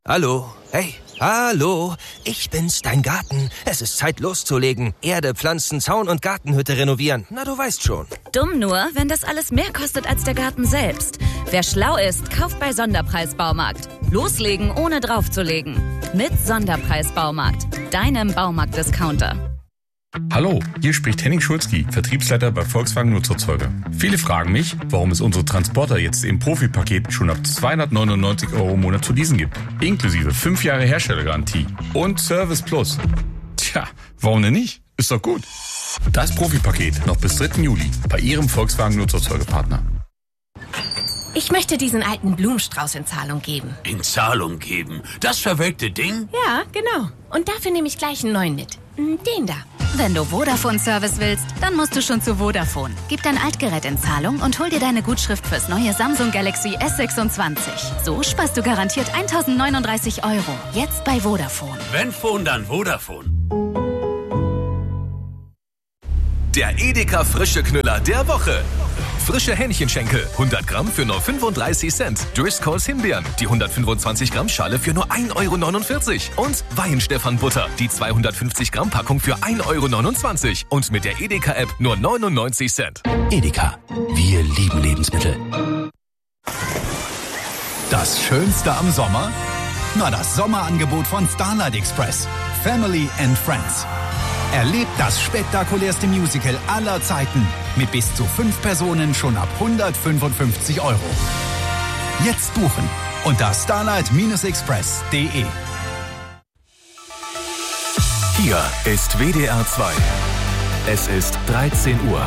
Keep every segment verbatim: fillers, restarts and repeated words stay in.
Hallo? Hey, hallo? Ich bin's, dein Garten. Es ist Zeit loszulegen. Erde, Pflanzen, Zaun und Gartenhütte renovieren. Na, du weißt schon. Dumm nur, wenn das alles mehr kostet als der Garten selbst. Wer schlau ist, kauft bei Sonderpreis Baumarkt. Loslegen, ohne draufzulegen. Mit Sonderpreis Baumarkt, deinem Baumarkt-Discounter. Hallo, hier spricht Henning Schulzki, Vertriebsleiter bei Volkswagen Nutzerzeuger. Viele fragen mich, warum es unsere Transporter jetzt im Profipaket schon ab zweihundertneunundneunzig Euro im Monat zu leasen gibt. Inklusive fünf Jahre Herstellergarantie und Service Plus. Tja, warum denn nicht? Ist doch gut. Das Profipaket noch bis dritten Juli bei Ihrem Volkswagen Nutzerzeugerpartner. Ich möchte diesen alten Blumenstrauß in Zahlung geben. In Zahlung geben? Das verwelkte Ding? Ja, genau. Und dafür nehme ich gleich einen neuen mit. Den da. Wenn du Vodafone-Service willst, dann musst du schon zu Vodafone. Gib dein Altgerät in Zahlung und hol dir deine Gutschrift fürs neue Samsung Galaxy S sechsundzwanzig. So sparst du garantiert eintausendneununddreißig Euro. Jetzt bei Vodafone. Wenn Phone, dann Vodafone. Der Edeka Frische Knüller der Woche. Frische Hähnchenschenkel, hundert Gramm für nur fünfunddreißig Cent. Driscolls Himbeeren, die hundertfünfundzwanzig Gramm Schale für nur ein Euro neunundvierzig. Und Weihenstephan Butter, die zweihundertfünfzig Gramm Packung für ein Euro neunundzwanzig. Und mit der Edeka-App nur neunundneunzig Cent. Edeka, wir lieben Lebensmittel. Das Schönste am Sommer? Na, das Sommerangebot von Starlight Express. Family and Friends. Erlebt das spektakulärste Musical aller Zeiten mit bis zu fünf Personen schon ab hundertfünfundfünfzig Euro. Jetzt buchen unter starlight express punkt de. Hier ist W D R zwei. Es ist dreizehn Uhr.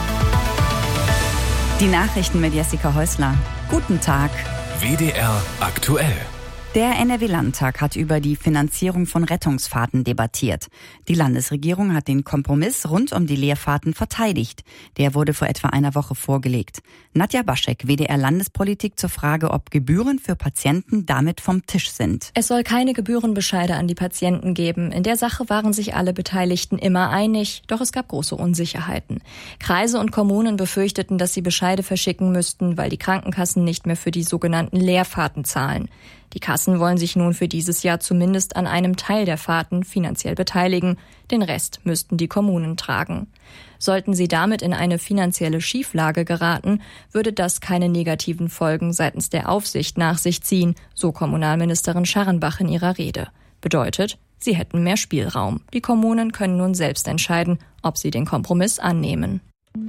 Die Nachrichten mit Jessica Häusler. Guten Tag. W D R aktuell. Der N R W-Landtag hat über die Finanzierung von Rettungsfahrten debattiert. Die Landesregierung hat den Kompromiss rund um die Leerfahrten verteidigt. Der wurde vor etwa einer Woche vorgelegt. Nadja Baschek, W D R-Landespolitik, zur Frage, ob Gebühren für Patienten damit vom Tisch sind. Es soll keine Gebührenbescheide an die Patienten geben. In der Sache waren sich alle Beteiligten immer einig, doch es gab große Unsicherheiten. Kreise und Kommunen befürchteten, dass sie Bescheide verschicken müssten, weil die Krankenkassen nicht mehr für die sogenannten Leerfahrten zahlen. Die Kassen wollen sich nun für dieses Jahr zumindest an einem Teil der Fahrten finanziell beteiligen. Den Rest müssten die Kommunen tragen. Sollten sie damit in eine finanzielle Schieflage geraten, würde das keine negativen Folgen seitens der Aufsicht nach sich ziehen, so Kommunalministerin Scharrenbach in ihrer Rede. Bedeutet, sie hätten mehr Spielraum. Die Kommunen können nun selbst entscheiden, ob sie den Kompromiss annehmen.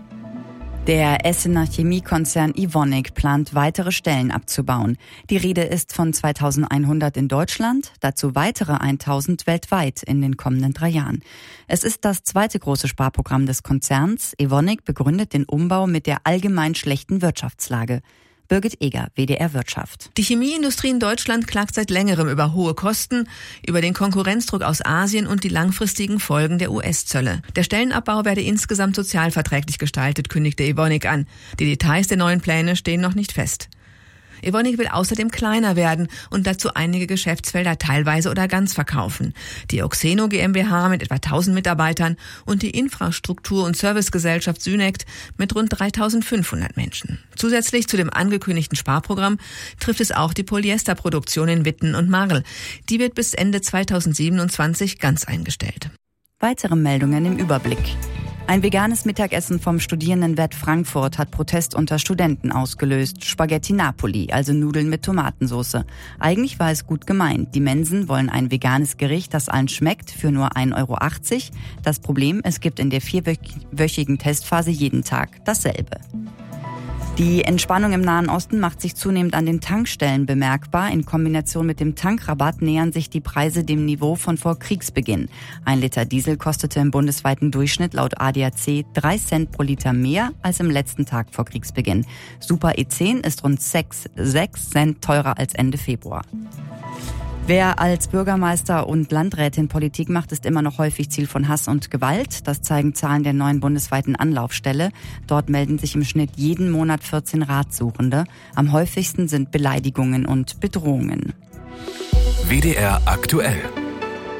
Der Essener Chemiekonzern Evonik plant, weitere Stellen abzubauen. Die Rede ist von zweitausendeinhundert in Deutschland, dazu weitere tausend weltweit in den kommenden drei Jahren. Es ist das zweite große Sparprogramm des Konzerns. Evonik begründet den Umbau mit der allgemein schlechten Wirtschaftslage. Birgit Eger, W D R Wirtschaft. Die Chemieindustrie in Deutschland klagt seit längerem über hohe Kosten, über den Konkurrenzdruck aus Asien und die langfristigen Folgen der U S-Zölle. Der Stellenabbau werde insgesamt sozialverträglich gestaltet, kündigte Evonik an. Die Details der neuen Pläne stehen noch nicht fest. Evonik will außerdem kleiner werden und dazu einige Geschäftsfelder teilweise oder ganz verkaufen. Die Oxeno GmbH mit etwa tausend Mitarbeitern und die Infrastruktur- und Servicegesellschaft Synect mit rund dreitausendfünfhundert Menschen. Zusätzlich zu dem angekündigten Sparprogramm trifft es auch die Polyesterproduktion in Witten und Marl. Die wird bis Ende zweitausendsiebenundzwanzig ganz eingestellt. Weitere Meldungen im Überblick. Ein veganes Mittagessen vom Studierendenwerk Frankfurt hat Protest unter Studenten ausgelöst. Spaghetti Napoli, also Nudeln mit Tomatensauce. Eigentlich war es gut gemeint. Die Mensen wollen ein veganes Gericht, das allen schmeckt, für nur ein Euro achtzig. Das Problem, es gibt in der vierwöchigen Testphase jeden Tag dasselbe. Die Entspannung im Nahen Osten macht sich zunehmend an den Tankstellen bemerkbar. In Kombination mit dem Tankrabatt nähern sich die Preise dem Niveau von vor Kriegsbeginn. Ein Liter Diesel kostete im bundesweiten Durchschnitt laut A D A C drei Cent pro Liter mehr als im letzten Tag vor Kriegsbeginn. Super E zehn ist rund sechs Cent teurer als Ende Februar. Wer als Bürgermeister und Landrätin Politik macht, ist immer noch häufig Ziel von Hass und Gewalt. Das zeigen Zahlen der neuen bundesweiten Anlaufstelle. Dort melden sich im Schnitt jeden Monat vierzehn Ratsuchende. Am häufigsten sind Beleidigungen und Bedrohungen. W D R aktuell.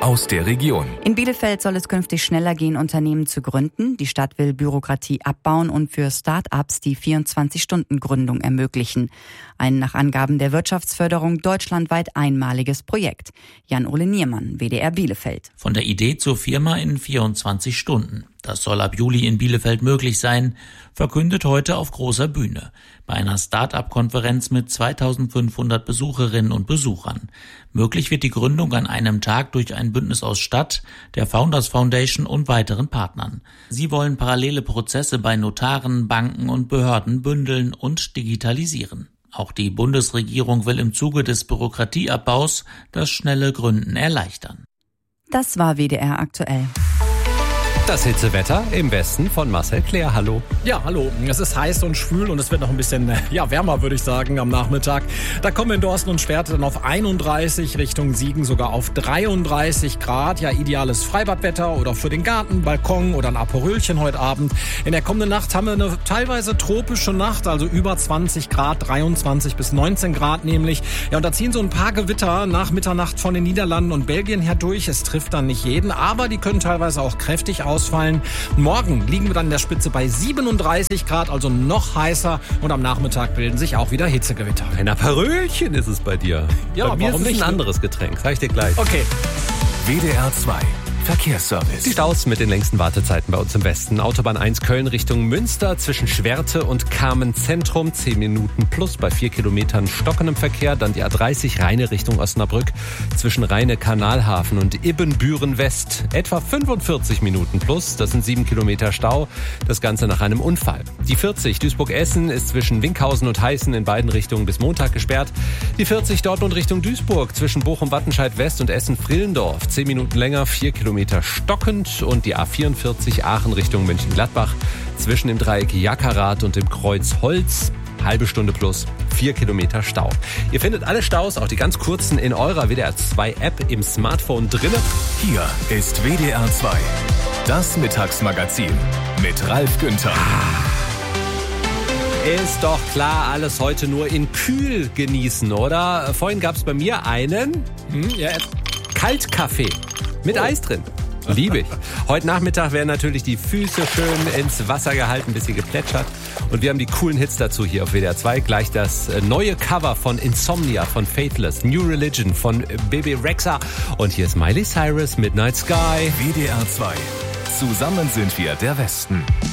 aus der Region. In Bielefeld soll es künftig schneller gehen, Unternehmen zu gründen. Die Stadt will Bürokratie abbauen und für Start-ups die vierundzwanzig-Stunden-Gründung ermöglichen. Ein nach Angaben der Wirtschaftsförderung deutschlandweit einmaliges Projekt. Jan-Ole Niermann, W D R Bielefeld. Von der Idee zur Firma in vierundzwanzig Stunden. Das soll ab Juli in Bielefeld möglich sein, verkündet heute auf großer Bühne. Bei einer Start-up-Konferenz mit zweitausendfünfhundert Besucherinnen und Besuchern. Möglich wird die Gründung an einem Tag durch ein Bündnis aus Stadt, der Founders Foundation und weiteren Partnern. Sie wollen parallele Prozesse bei Notaren, Banken und Behörden bündeln und digitalisieren. Auch die Bundesregierung will im Zuge des Bürokratieabbaus das schnelle Gründen erleichtern. Das war W D R aktuell. Das Hitzewetter im Westen von Marcel Claire. Hallo. Ja, hallo. Es ist heiß und schwül und es wird noch ein bisschen ja, wärmer, würde ich sagen, am Nachmittag. Da kommen wir in Dorsten und Schwerte dann auf einunddreißig, Richtung Siegen sogar auf dreiunddreißig Grad. Ja, ideales Freibadwetter oder für den Garten, Balkon oder ein Aperölchen heute Abend. In der kommenden Nacht haben wir eine teilweise tropische Nacht, also über zwanzig Grad, dreiundzwanzig bis neunzehn Grad nämlich. Ja, und da ziehen so ein paar Gewitter nach Mitternacht von den Niederlanden und Belgien her durch. Es trifft dann nicht jeden, aber die können teilweise auch kräftig ausfallen. Morgen liegen wir dann in der Spitze bei siebenunddreißig Grad, also noch heißer. Und am Nachmittag bilden sich auch wieder Hitzegewitter. Ein Aperölchen ist es bei dir. Ja, bei mir warum ist es nicht? ein anderes Getränk. Sag ich dir gleich. Okay. W D R zwei Verkehrsservice. Die Staus mit den längsten Wartezeiten bei uns im Westen. Autobahn eins Köln Richtung Münster zwischen Schwerte und Kamen Zentrum. zehn Minuten plus bei vier Kilometern stockendem Verkehr. Dann die A dreißig Rheine Richtung Osnabrück zwischen Rheine Kanalhafen und Ibbenbüren West. Etwa fünfundvierzig Minuten plus. Das sind sieben Kilometer Stau. Das Ganze nach einem Unfall. Die vierzig Duisburg-Essen ist zwischen Winkhausen und Heißen in beiden Richtungen bis Montag gesperrt. Die vierzig Dortmund Richtung Duisburg zwischen Bochum-Wattenscheid West und Essen-Frillendorf. zehn Minuten länger, vier Kilometer stockend. Und die A vierundvierzig Aachen Richtung Mönchengladbach zwischen dem Dreieck Jackerath und dem Kreuz Holz. Halbe Stunde plus, vier Kilometer Stau. Ihr findet alle Staus, auch die ganz kurzen, in eurer W D R zwei App im Smartphone drinne. Hier ist W D R zwei, das Mittagsmagazin mit Ralf Günther. Ist doch klar, alles heute nur in kühl genießen, oder? Vorhin gab es bei mir einen hm, ja, Kaltkaffee mit oh. Eis drin. Liebe ich. Heute Nachmittag werden natürlich die Füße schön ins Wasser gehalten, bis sie geplätschert. Und wir haben die coolen Hits dazu hier auf W D R zwei. Gleich das neue Cover von Insomnia von Faithless, New Religion von Bebe Rexha. Und hier ist Miley Cyrus, Midnight Sky. W D R zwei. Zusammen sind wir der Westen.